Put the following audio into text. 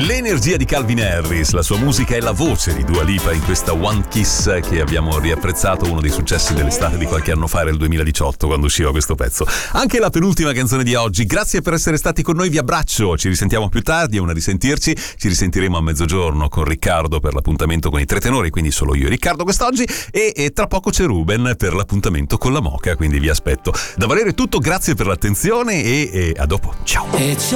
L'energia di Calvin Harris, la sua musica e la voce di Dua Lipa in questa One Kiss che abbiamo riapprezzato, uno dei successi dell'estate di qualche anno fa, era il 2018 quando usciva questo pezzo. Anche la penultima canzone di oggi. Grazie per essere stati con noi, vi abbraccio, ci risentiamo più tardi, è una risentirci, ci risentiremo a mezzogiorno con Riccardo per l'appuntamento con i tre tenori, quindi solo io e Riccardo quest'oggi, e tra poco c'è Ruben per l'appuntamento con la Moca, quindi vi aspetto. Da Valerio è tutto, grazie per l'attenzione e a dopo, ciao.